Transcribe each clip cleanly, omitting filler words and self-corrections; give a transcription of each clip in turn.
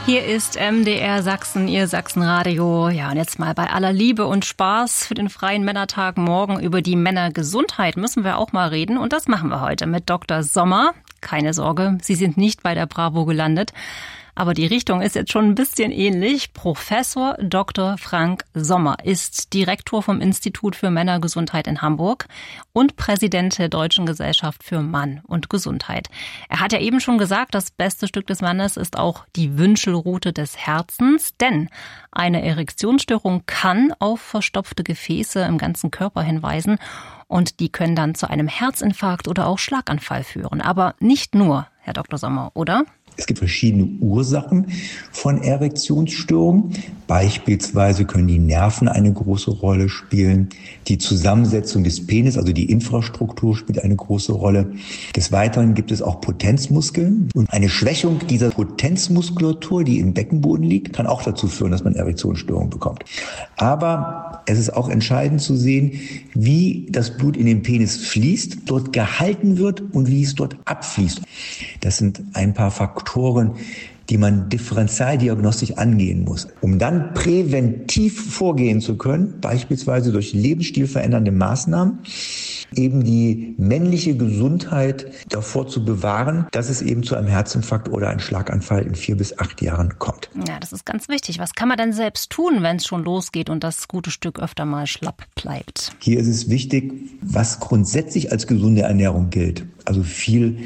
Hier ist MDR Sachsen, Ihr Sachsenradio. Ja, und jetzt mal bei aller Liebe und Spaß für den freien Männertag morgen über die Männergesundheit müssen wir auch mal reden. Und das machen wir heute mit Dr. Sommer. Keine Sorge, Sie sind nicht bei der Bravo gelandet. Aber die Richtung ist jetzt schon ein bisschen ähnlich. Professor Dr. Frank Sommer ist Direktor vom Institut für Männergesundheit in Hamburg und Präsident der Deutschen Gesellschaft für Mann und Gesundheit. Er hat ja eben schon gesagt, das beste Stück des Mannes ist auch die Wünschelrute des Herzens, denn eine Erektionsstörung kann auf verstopfte Gefäße im ganzen Körper hinweisen und die können dann zu einem Herzinfarkt oder auch Schlaganfall führen. Aber nicht nur, Herr Dr. Sommer, oder? Es gibt verschiedene Ursachen von Erektionsstörungen. Beispielsweise können die Nerven eine große Rolle spielen. Die Zusammensetzung des Penis, also die Infrastruktur, spielt eine große Rolle. Des Weiteren gibt es auch Potenzmuskeln. Und eine Schwächung dieser Potenzmuskulatur, die im Beckenboden liegt, kann auch dazu führen, dass man Erektionsstörungen bekommt. Aber es ist auch entscheidend zu sehen, wie das Blut in den Penis fließt, dort gehalten wird und wie es dort abfließt. Das sind ein paar Faktoren, die man differentialdiagnostisch angehen muss, um dann präventiv vorgehen zu können, beispielsweise durch lebensstilverändernde Maßnahmen, eben die männliche Gesundheit davor zu bewahren, dass es eben zu einem Herzinfarkt oder einem Schlaganfall in 4 bis 8 Jahren kommt. Ja, das ist ganz wichtig. Was kann man denn selbst tun, wenn es schon losgeht und das gute Stück öfter mal schlapp bleibt? Hier ist es wichtig, was grundsätzlich als gesunde Ernährung gilt. Also viel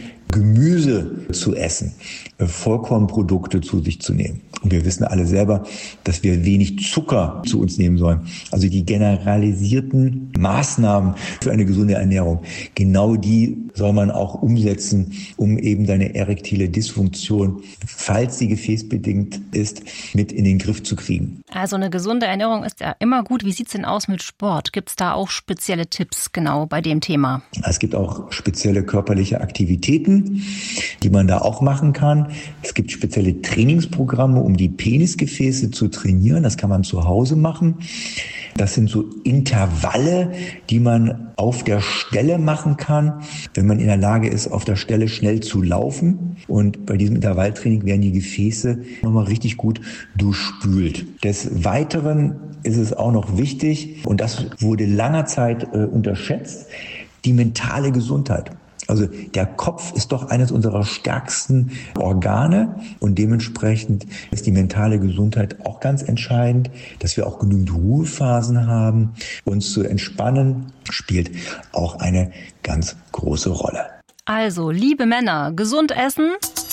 Gemüse zu essen, Vollkornprodukte zu sich zu nehmen. Und wir wissen alle selber, dass wir wenig Zucker zu uns nehmen sollen. Also die generalisierten Maßnahmen für eine gesunde Ernährung, genau die soll man auch umsetzen, um eben deine erektile Dysfunktion, falls sie gefäßbedingt ist, mit in den Griff zu kriegen. Also eine gesunde Ernährung ist ja immer gut. Wie sieht's denn aus mit Sport? Gibt's da auch spezielle Tipps genau bei dem Thema? Es gibt auch spezielle körperliche Aktivitäten, die man da auch machen kann. Es gibt spezielle Trainingsprogramme, um die Penisgefäße zu trainieren. Das kann man zu Hause machen. Das sind so Intervalle, die man auf der Stelle machen kann, wenn man in der Lage ist, auf der Stelle schnell zu laufen. Und bei diesem Intervalltraining werden die Gefäße nochmal richtig gut durchspült. Des Weiteren ist es auch noch wichtig, und das wurde langer Zeit unterschätzt, die mentale Gesundheit. Also der Kopf ist doch eines unserer stärksten Organe und dementsprechend ist die mentale Gesundheit auch ganz entscheidend, dass wir auch genügend Ruhephasen haben. Uns zu entspannen spielt auch eine ganz große Rolle. Also, liebe Männer, gesund essen,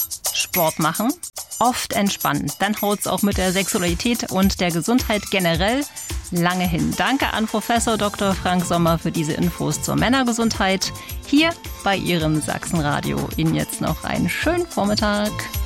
Sport machen, oft entspannen. Dann haut's auch mit der Sexualität und der Gesundheit generell lange hin. Danke an Professor Dr. Frank Sommer für diese Infos zur Männergesundheit hier bei Ihrem Sachsenradio. Ihnen jetzt noch einen schönen Vormittag.